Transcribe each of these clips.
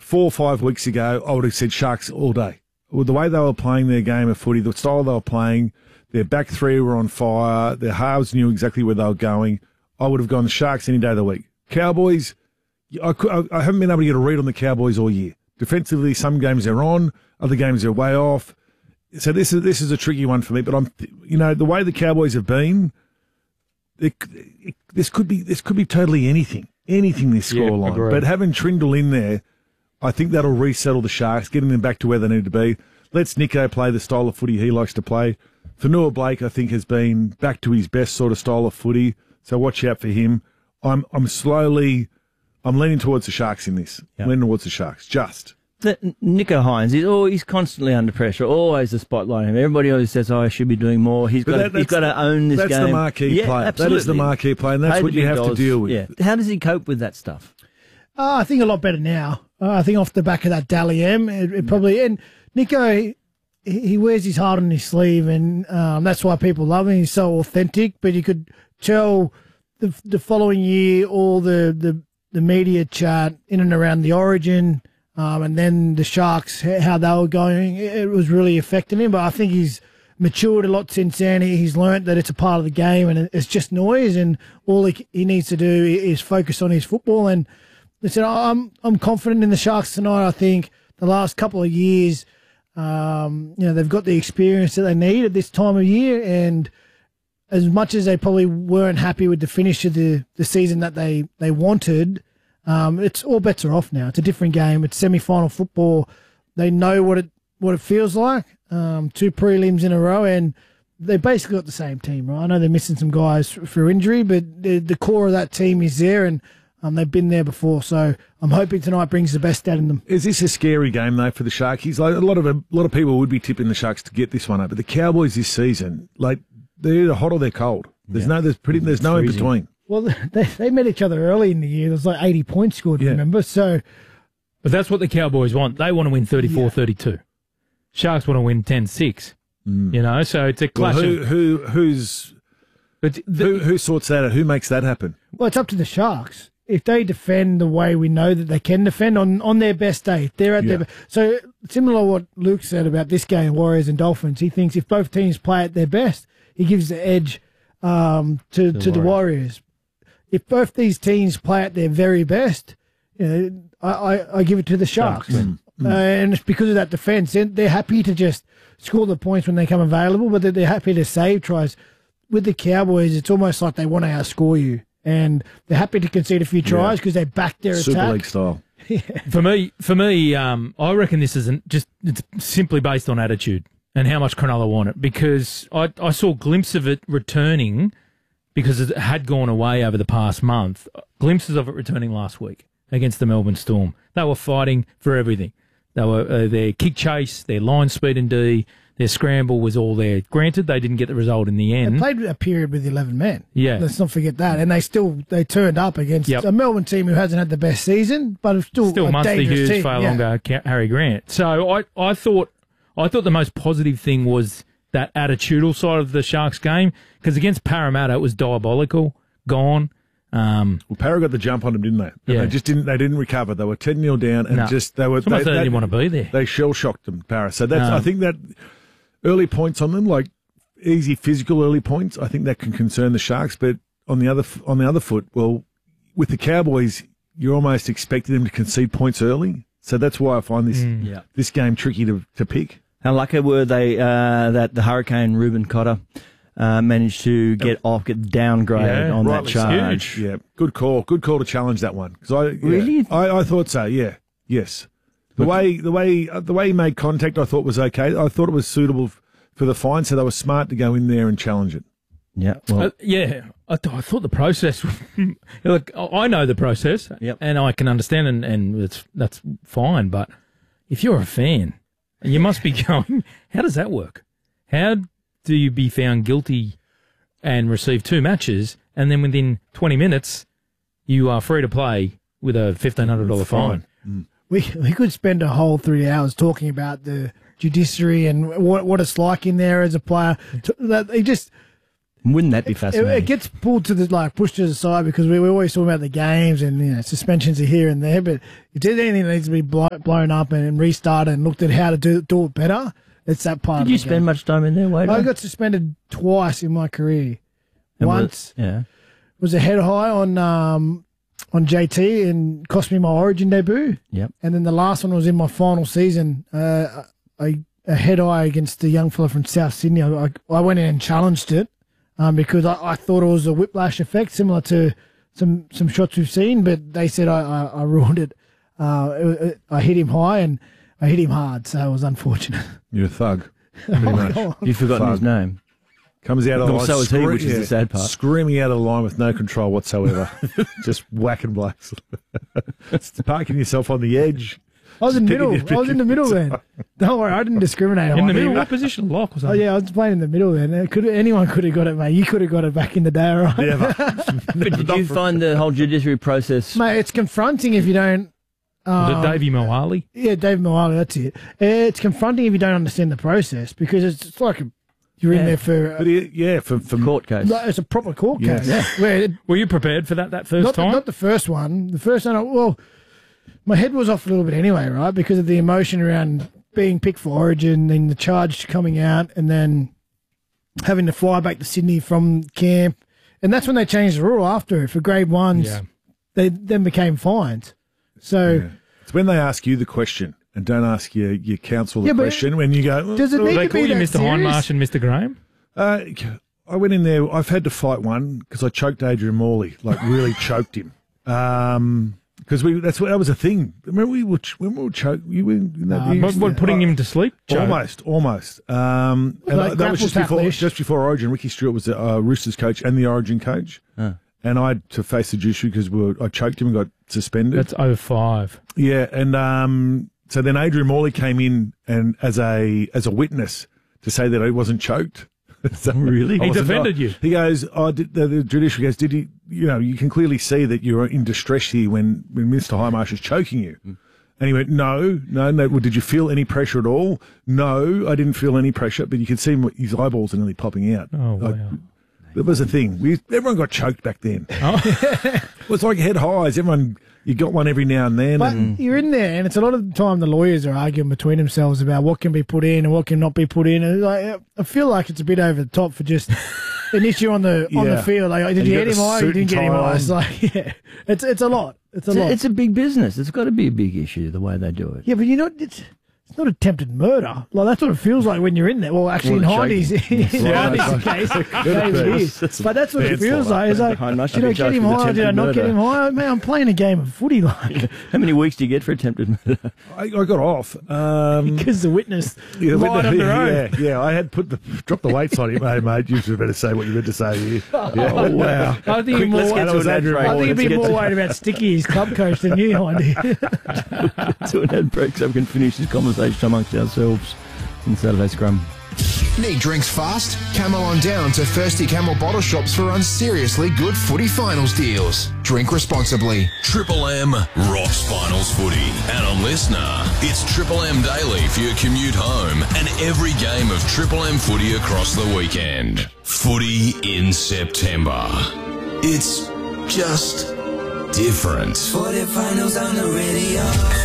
4 or 5 weeks ago, I would have said Sharks all day. With the way they were playing their game of footy, the style they were playing, their back three were on fire, their halves knew exactly where they were going, I would have gone the Sharks any day of the week. Cowboys, I haven't been able to get a read on the Cowboys all year. Defensively, some games they're on, other games they're way off. So this is a tricky one for me. But the way the Cowboys have been, this could be totally anything this scoreline. But having Trindle in there, I think that'll resettle the Sharks, getting them back to where they need to be. Lets Nico play the style of footy he likes to play. Fanua Blake, I think, has been back to his best sort of style of footy. So watch out for him. I'm leaning towards the Sharks in this. Yep. Leaning towards the Sharks. Nico Hines, he's constantly under pressure, always the spotlight on him. Everybody always says, I should be doing more. He's got to own this game. That's the marquee player. Absolutely. That is the marquee player, and that's what you have to deal with. Yeah. How does he cope with that stuff? I think a lot better now. I think off the back of that Dally M, it probably... And Nico, he wears his heart on his sleeve, and that's why people love him. He's so authentic, but you could tell the following year, all the media chat in and around the Origin, and then the Sharks, how they were going, it was really affecting him. But I think he's matured a lot since then. He's learnt that it's a part of the game and it's just noise, and all he needs to do is focus on his football. And listen, I'm confident in the Sharks tonight. I think the last couple of years, they've got the experience that they need at this time of year, and as much as they probably weren't happy with the finish of the season that they wanted, it's all bets are off now. It's a different game. It's semi-final football. They know what it feels like. 2 prelims in a row, and they basically got the same team, right? I know they're missing some guys for injury, but the core of that team is there, and they've been there before. So I'm hoping tonight brings the best out in them. Is this a scary game though for the Sharkies? Like a lot of people would be tipping the Sharks to get this one up, but the Cowboys this season, like they're either hot or they're cold. There's no in between. Well, they met each other early in the year. There was like 80 points scored, remember? So, but that's what the Cowboys want. They want to win 34-32. Sharks want to win 10-6. So it's a clash. Well, who sorts that out? Who makes that happen? Well, it's up to the Sharks. If they defend the way we know that they can defend on their best day, if they're at their best. So similar to what Luke said about this game, Warriors and Dolphins, he thinks if both teams play at their best, he gives the edge to the Warriors. If both these teams play at their very best, I give it to the Sharks. And it's because of that defence. They're happy to just score the points when they come available, but they're happy to save tries. With the Cowboys, it's almost like they want to outscore you, and they're happy to concede a few tries because they back their Super attack. League style. For me, I reckon this isn't it's simply based on attitude and how much Cronulla want it, because I saw a glimpse of it returning because it had gone away over the past month. Glimpses of it returning last week against the Melbourne Storm. They were fighting for everything. They were their kick chase, their line speed and D, their scramble was all there. Granted, they didn't get the result in the end. They played a period with 11 men. Yeah. Let's not forget that. And they turned up against a Melbourne team who hasn't had the best season, but it's still a Munster, dangerous Hughes, team. Failonga, Harry Grant. So I thought the most positive thing was that attitudinal side of the Sharks game, because against Parramatta it was diabolical, gone. Well, Para got the jump on them, didn't they? And they didn't recover. They were 10-0 down, and they didn't want to be there. They shell shocked them, Para. So that's I think that early points on them, like easy physical early points, I think that can concern the Sharks. But on the other foot, well, with the Cowboys, you're almost expecting them to concede points early. So that's why I find this game tricky to pick. How lucky were they that the Hurricane Ruben Cotter managed to get downgraded on that charge? Huge. Yeah, good call to challenge that one. I thought so. Yeah, yes. The way he made contact, I thought was okay. I thought it was suitable for the fine, so they were smart to go in there and challenge it. Yeah, well, I thought the process. Look, I know the process, and I can understand, and that's fine. But if you're a fan, and you must be going, how does that work? How do you be found guilty and receive 2 matches, and then within 20 minutes you are free to play with a $1,500 fine? We could spend a whole 3 hours talking about the judiciary and what it's like in there as a player. Wouldn't that be fascinating? It gets pulled to the pushed to the side because we always talk about the games and suspensions are here and there. But if there's anything that needs to be blown up and restarted and looked at how to do it better, it's that part. Did you spend much time in there, Wade? I got suspended twice in my career. Once was a head high on JT and cost me my Origin debut. Yep. And then the last one was in my final season. A head high against a young fella from South Sydney. I went in and challenged it. Because I thought it was a whiplash effect similar to some shots we've seen, but they said I ruined it. I hit him high and I hit him hard, so it was unfortunate. You're a thug. You've forgotten his name. Comes out of the line. So is he, which is the sad part. Screaming out of the line with no control whatsoever. Just whacking blokes. Parking yourself on the edge. I was in the middle. I was in the middle then. Don't worry, I didn't discriminate. In the middle, what position? Lock or something? Oh yeah, I was playing in the middle then. Anyone could have got it, mate. You could have got it back in the day, all right? Never. But did you find the whole judiciary process? Mate, it's confronting if you don't. Was it Davey Moali? Yeah, Dave Moali, that's it. It's confronting if you don't understand the process because it's like you're in there for. For court case. No, it's a proper court case. Yeah. Were you prepared for that first time? Not the first one. The first one, my head was off a little bit anyway, right? Because of the emotion around being picked for Origin and the charge coming out and then having to fly back to Sydney from camp. And that's when they changed the rule after. For grade ones, they then became fines. So it's when they ask you the question and don't ask your counsel the question. When you go, does it need they to call be you that Mr. Hindmarsh and Mr. Graham? I went in there. I've had to fight one because I choked Adrian Morley, really choked him. Because that was a thing. Remember when we were choked? Putting him to sleep? Almost. And that was just before Origin. Ricky Stewart was the Roosters coach and the Origin coach. And I had to face the judiciary because I choked him and got suspended. That's 05. Yeah, and so then Adrian Morley came in and as a witness to say that he wasn't choked. So, really? He defended you. He goes, the judiciary goes, did he, you can clearly see that you're in distress here when Mr. Hindmarsh is choking you. And he went, no. Well, did you feel any pressure at all? No, I didn't feel any pressure, but you could see his eyeballs are nearly popping out. Oh, wow. That was a thing. Everyone got choked back then. It was like head highs. You got one every now and then. But you're in there, and it's a lot of the time the lawyers are arguing between themselves about what can be put in and what can not be put in. And I feel like it's a bit over the top for just an issue on the field. Like, did you get him high? You didn't get him high. It's like, it's a lot. It's a lot. It's a big business. It's got to be a big issue the way they do it. Yeah, but it's not attempted murder. Like, that's what it feels like when you're in there. Well, actually, in Hindy's case, maybe it is. But that's what it feels like. It's like, did I get him high? Did I not get him high? Man, I'm playing a game of footy. Like, how many weeks do you get for attempted murder? I got off because the witness lied under oath. Yeah, I had dropped the weights on him. Hey, mate, you should better say what you meant to say here. Oh, wow. I think you'd be more worried about Sticky, his club coach, than you, Hindy. To an ad break so we can finish this conversation amongst ourselves in Saturday Scrum. Need drinks fast? Camel on down to Thirsty Camel bottle shops for unseriously good footy finals deals. Drink responsibly. Triple M rocks finals footy. And on Listener, it's Triple M daily for your commute home and every game of Triple M footy across the weekend. Footy in September. It's just different. Footy finals on the radio.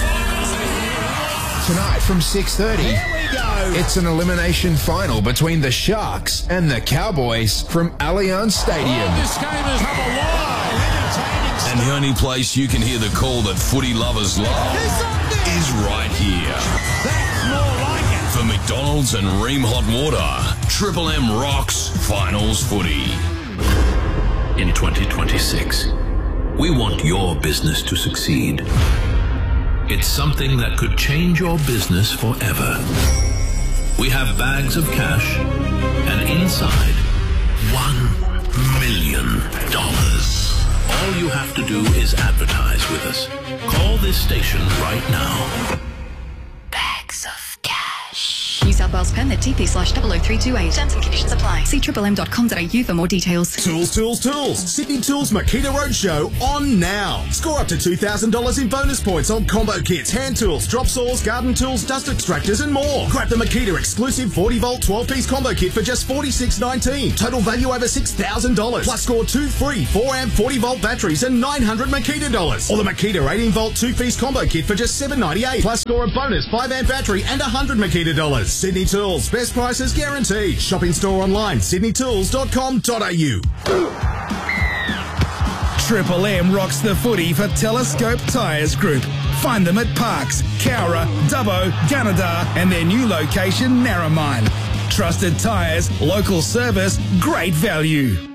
Tonight from 6:30, here we go. It's an elimination final between the Sharks and the Cowboys from Allianz Stadium. This game is come alive. And the only place you can hear the call that footy lovers love is right here. That's more like it. For McDonald's and Ream Hot Water, Triple M rocks finals footy. In 2026, we want your business to succeed. It's something that could change your business forever. We have bags of cash and inside $1 million. All you have to do is advertise with us. Call this station right now. Bags of cash. New South Wales permit TP/00328. Terms and conditions apply. See triplem.com.au for more details. Tools. Sydney Tools Makita Roadshow on now. Score up to $2,000 in bonus points on combo kits, hand tools, drop saws, garden tools, dust extractors and more. Grab the Makita exclusive 40-volt 12-piece combo kit for just $46.19. Total value over $6,000. Plus score 2 free 4-amp 40-volt batteries and $900 Makita dollars. Or the Makita 18-volt 2-piece combo kit for just $7.98. Plus score a bonus 5-amp battery and $100 Makita dollars. Sydney Tools. Best prices guaranteed. Shop in store online. sydneytools.com.au. Triple M rocks the footy for Telescope Tyres Group. Find them at Parks, Cowra, Dubbo, Gunnedah and their new location, Narromine. Trusted tyres, local service, great value.